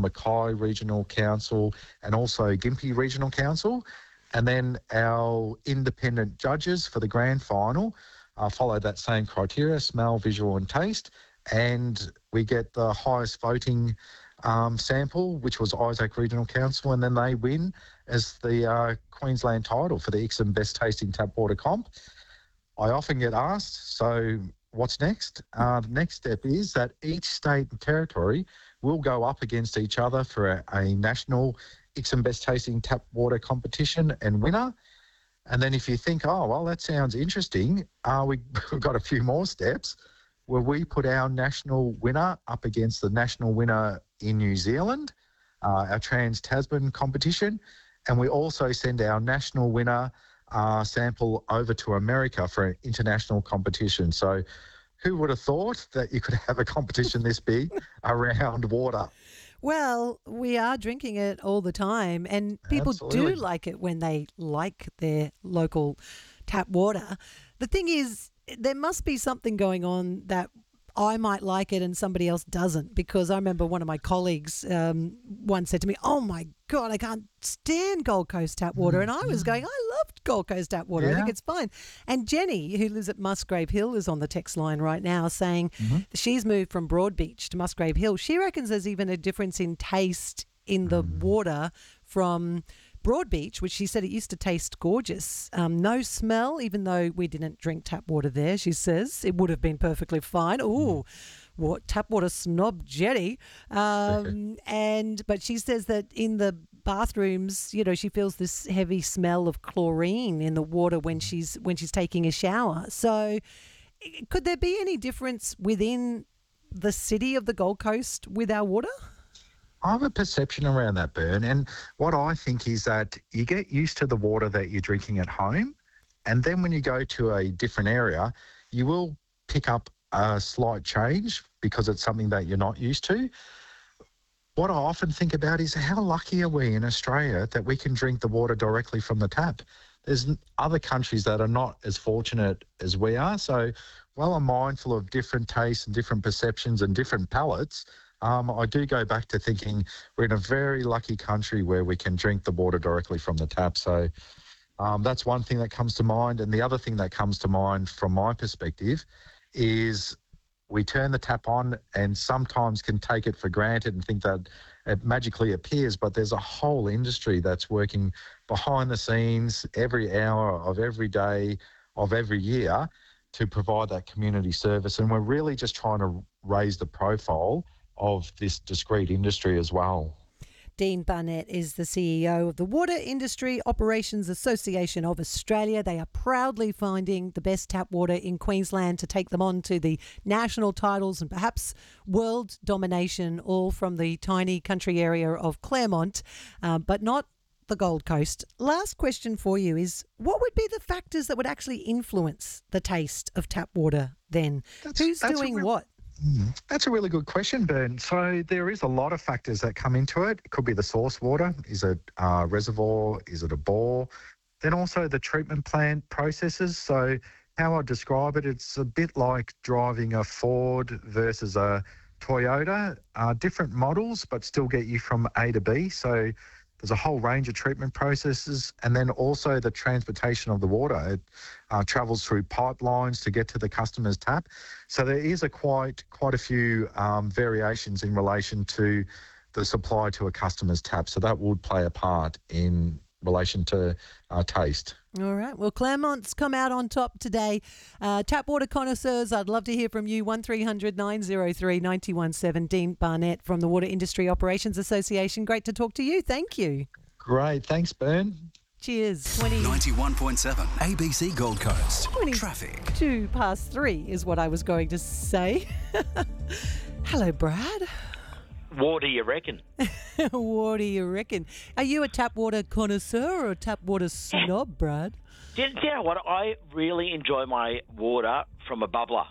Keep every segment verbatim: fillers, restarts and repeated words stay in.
Mackay Regional Council, and also Gympie Regional Council. And then our independent judges for the grand final uh, follow that same criteria: smell, visual and taste. And we get the highest voting um, sample, which was Isaac Regional Council, and then they win as the uh, Queensland title for the I C S M Best Tasting Tap Water Comp. I often get asked, so what's next? Uh, the next step is that each state and territory will go up against each other for a, a national I C S M Best Tasting Tap Water competition and winner. And then if you think, oh, well, that sounds interesting, uh, we, we've got a few more steps where we put our national winner up against the national winner in New Zealand, uh, our Trans-Tasman competition, and we also send our national winner uh, sample over to America for an international competition. So who would have thought that you could have a competition this big around water? Well, we are drinking it all the time, and people Absolutely. do like it when they like their local tap water. The thing is, there must be something going on that I might like it and somebody else doesn't, because I remember one of my colleagues um, once said to me, oh my God, I can't stand Gold Coast tap water. And I was going, I loved Gold Coast tap water. I think Yeah. it's fine. And Jenny, who lives at Musgrave Hill, is on the text line right now saying Mm-hmm. she's moved from Broadbeach to Musgrave Hill. She reckons there's even a difference in taste in the Mm. water from Broadbeach, which she said it used to taste gorgeous. Um, no smell, even though we didn't drink tap water there, she says. It would have been perfectly fine. Ooh, what tap water snob Jenny. Um, and but she says that in the bathrooms, you know, she feels this heavy smell of chlorine in the water when she's when she's taking a shower. So i- could there be any difference within the city of the Gold Coast with our water? I have a perception around that, Bern, and what I think is that you get used to the water that you're drinking at home, and then when you go to a different area, you will pick up a slight change because it's something that you're not used to. What I often think about is how lucky are we in Australia that we can drink the water directly from the tap? There's n- other countries that are not as fortunate as we are. So while I'm mindful of different tastes and different perceptions and different palates, um, I do go back to thinking we're in a very lucky country where we can drink the water directly from the tap. So um, that's one thing that comes to mind. And the other thing that comes to mind from my perspective is we turn the tap on and sometimes can take it for granted and think that it magically appears, but there's a whole industry that's working behind the scenes every hour of every day of every year to provide that community service. And we're really just trying to raise the profile of this discrete industry as well. Dean Barnett is the C E O of the Water Industry Operations Association of Australia. They are proudly finding the best tap water in Queensland to take them on to the national titles and perhaps world domination, all from the tiny country area of Claremont, uh, but not the Gold Coast. Last question for you is, what would be the factors that would actually influence the taste of tap water then? That's- Who's that's a doing real- what? Mm, That's a really good question, Bern. So there is a lot of factors that come into it. It could be the source water. Is it a reservoir? Is it a bore? Then also the treatment plant processes. So how I describe it, it's a bit like driving a Ford versus a Toyota. Uh, different models, but still get you from A to B. So there's a whole range of treatment processes, and then also the transportation of the water. It uh, travels through pipelines to get to the customer's tap. So there is a quite quite a few um, variations in relation to the supply to a customer's tap. So that would play a part in relation to uh, taste. All right. Well, Claremont's come out on top today. Uh, tap water connoisseurs, I'd love to hear from you. one three hundred nine oh three nine one seven. Dean Barnett from the Water Industry Operations Association. Great to talk to you. Thank you. Great. Thanks, Bern. Cheers. twenty ninety-one point seven A B C Gold Coast. twenty Traffic. two past three is what I was going to say. Hello, Brad. What do you reckon? What do you reckon? Are you a tap water connoisseur or a tap water snob, Brad? Do, do you know what? I really enjoy my water from a bubbler.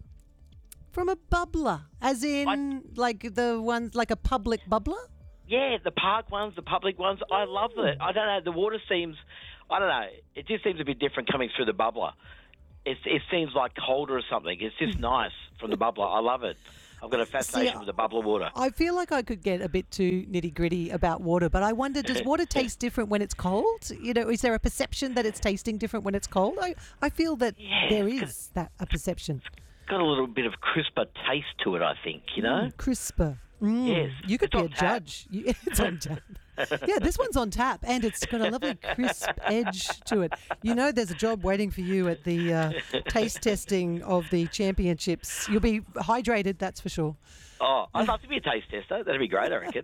From a bubbler, as in like the ones, like a public bubbler? Yeah, the park ones, the public ones. I love it. I don't know. The water seems, I don't know. It just seems a bit different coming through the bubbler. It, it seems like colder or something. It's just nice from the bubbler. I love it. I've got a fascination See, with the bubbler water. I feel like I could get a bit too nitty gritty about water, but I wonder, does water taste different when it's cold? You know, is there a perception that it's tasting different when it's cold? I, I feel that Yeah, there is that a perception. Got a little bit of crisper taste to it, I think, you know? Mm, crisper. Mm, Yes, you could it's be a on tap. judge. You, it's on tap. Yeah, this one's on tap, and it's got a lovely crisp edge to it. You know, there's a job waiting for you at the uh, taste testing of the championships. You'll be hydrated, that's for sure. Oh, I'd love to be a taste tester. That'd be great, I reckon.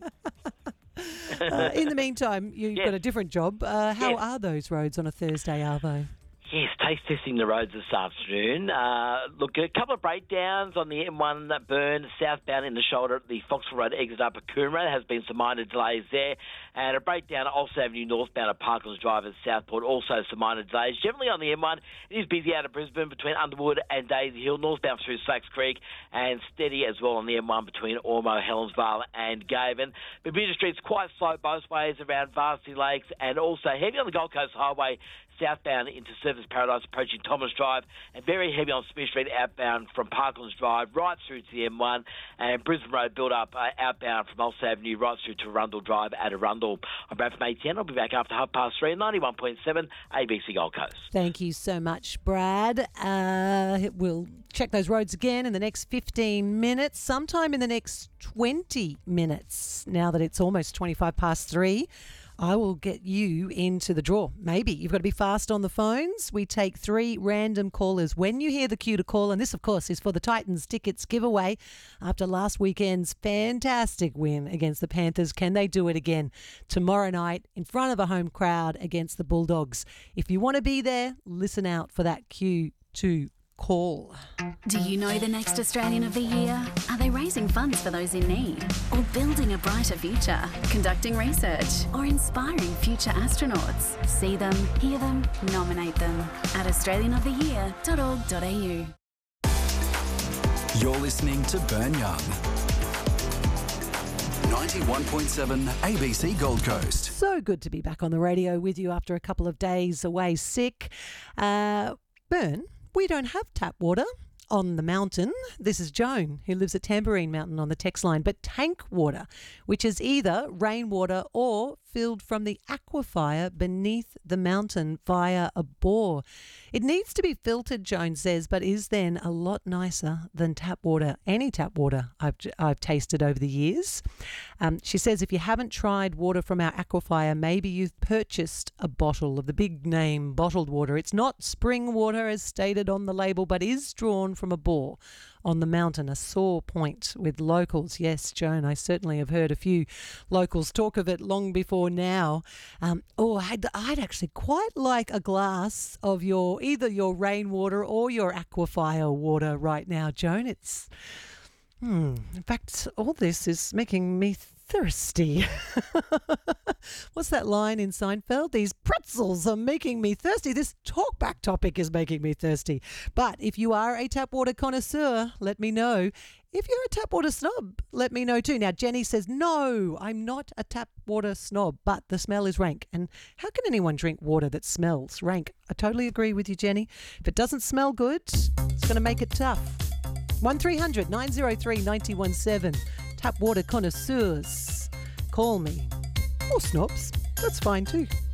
Uh, in the meantime, you've Yes. got a different job. Uh, how Yes. are those roads on a Thursday, Arvo? Yes, taste testing the roads this afternoon. Uh, look, a couple of breakdowns on the M one that burn southbound in the shoulder at the Foxville Road exit up at Coomera. There has been some minor delays there. And a breakdown at Ulster Avenue northbound at Parklands Drive at Southport. Also some minor delays. Generally on the M one, it is busy out of Brisbane between Underwood and Daisy Hill, northbound through Slacks Creek, and steady as well on the M one between Ormo, Helensvale and Gaven. Bermuda Street's quite slow both ways around Varsity Lakes, and also heavy on the Gold Coast Highway southbound into Surfers Paradise approaching Thomas Drive, and very heavy on Smith Street outbound from Parklands Drive right through to the M one, and Brisbane Road build up uh, outbound from Ulster Avenue right through to Arundel Drive at Arundel. I'm Brad from A T N. I'll be back after half past three, ninety-one point seven A B C Gold Coast. Thank you so much, Brad. Uh, we'll check those roads again in the next fifteen minutes, sometime in the next twenty minutes. Now that it's almost twenty-five past three, I will get you into the draw. Maybe. You've got to be fast on the phones. We take three random callers when you hear the cue to call. And this, of course, is for the Titans tickets giveaway after last weekend's fantastic win against the Panthers. Can they do it again tomorrow night in front of a home crowd against the Bulldogs? If you want to be there, listen out for that cue to call. Do you know the next Australian of the Year? Are they raising funds for those in need? Or building a brighter future? Conducting research? Or inspiring future astronauts? See them, hear them, nominate them at australian of the year dot org dot a u. You're listening to Burn Young. ninety-one point seven A B C Gold Coast. So good to be back on the radio with you after a couple of days away sick. Uh, Burn, we don't have tap water on the mountain. This is Joan, who lives at Tambourine Mountain on the text line, but tank water, which is either rainwater or filled from the aquifer beneath the mountain via a bore. It needs to be filtered, Joan says, but is then a lot nicer than tap water, any tap water I've, I've tasted over the years. Um, she says if you haven't tried water from our aquifer, maybe you've purchased a bottle of the big name bottled water. It's not spring water as stated on the label, but is drawn from a bore on the mountain, a sore point with locals. Yes, Joan, I certainly have heard a few locals talk of it long before now. Um, oh, I'd, I'd actually quite like a glass of your either your rainwater or your aquifer water right now, Joan. It's, hmm, in fact, all this is making me thirsty. What's that line in Seinfeld? These pretzels are making me thirsty. This talkback topic is making me thirsty. But if you are a tap water connoisseur, let me know. If you're a tap water snob, let me know too. Now, Jenny says, no, I'm not a tap water snob, but the smell is rank. And how can anyone drink water that smells rank? I totally agree with you, Jenny. If it doesn't smell good, it's going to make it tough. one three hundred nine oh three nine one seven. Tap water connoisseurs. Call me. Or snobs. That's fine too.